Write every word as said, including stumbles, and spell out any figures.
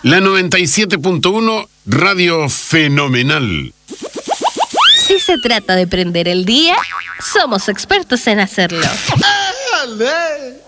La noventa y siete punto uno, Radio Fenomenal. Si se trata de prender el día, somos expertos en hacerlo.